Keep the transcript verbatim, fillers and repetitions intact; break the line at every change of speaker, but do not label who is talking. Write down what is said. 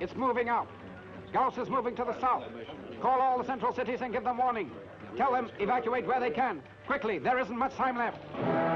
It's moving out. Gauss is moving to the south. Call all the central cities and give them warning. Tell them evacuate where they can. Quickly, there isn't much time left.